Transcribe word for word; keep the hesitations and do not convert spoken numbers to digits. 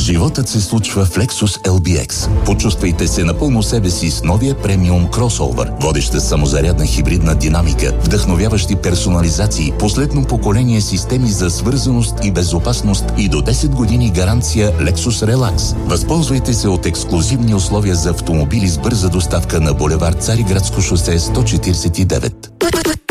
Животът се случва в Lexus ел би екс. Почувствайте се напълно себе си с новия премиум кросовър. Водеща самозарядна хибридна динамика, вдъхновяващи персонализации, последно поколение системи за свързаност и безопасност и до десет години гаранция Lexus Relax. Възползвайте се от ексклузивни условия за автомобили с бърза доставка на булевард Цариградско шосе сто четиридесет и девет.